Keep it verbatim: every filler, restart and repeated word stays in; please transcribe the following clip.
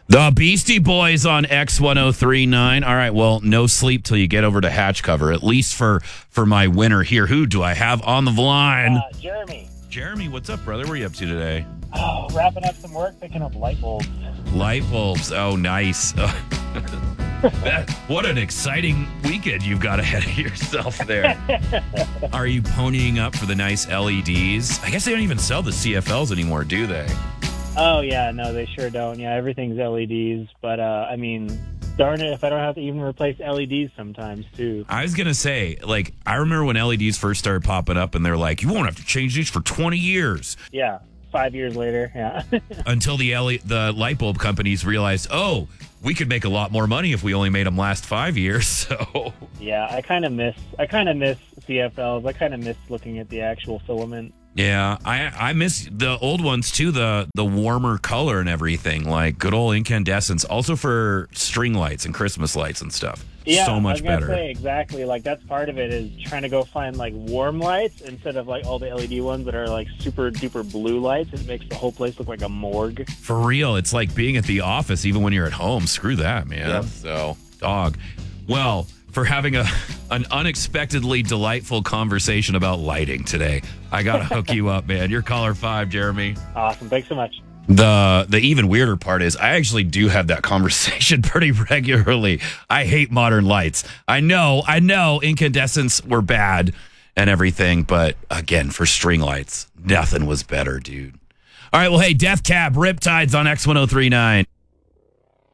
The Beastie Boys on X ten thirty-nine. All right, well, no sleep till you get over to Hatch Cover, at least for, for my winner here. Who do I have on the line? Uh, Jeremy. Jeremy, what's up, brother? What are you up to today? Oh, wrapping up some work, picking up light bulbs. Light bulbs. Oh, nice. That, what an exciting weekend you've got ahead of yourself there. Are you ponying up for the nice L E Ds? I guess they don't even sell the C F Ls anymore, do they? Oh, yeah, no, they sure don't. Yeah, everything's L E Ds. But, uh, I mean, darn it if I don't have to even replace L E Ds sometimes, too. I was going to say, like, I remember when L E Ds first started popping up, and they're like, you won't have to change these for twenty years. Yeah, five years later, yeah. Until the L E- the light bulb companies realized, oh, we could make a lot more money if we only made them last five years. So yeah, I kind of miss I kind of miss C F Ls. I kind of miss looking at the actual filament. yeah, I I miss the old ones too, the the warmer color and everything, like good old incandescents. Also for string lights and Christmas lights and stuff. Yeah, so much I was gonna better. Say, exactly. Like that's part of it is trying to go find like warm lights instead of like all the L E D ones that are like super duper blue lights. It makes the whole place look like a morgue. For real, it's like being at the office even when you're at home. Screw that, man. Yep. So, dog. Well, for having a an unexpectedly delightful conversation about lighting today, I gotta hook you up, man. You're caller five, Jeremy. Awesome. Thanks so much. The the even weirder part is I actually do have that conversation pretty regularly. I hate modern lights. I know, I know incandescents were bad and everything, but again, for string lights, nothing was better, dude. All right, well, hey, Death Cab, Riptides on X ten thirty-nine.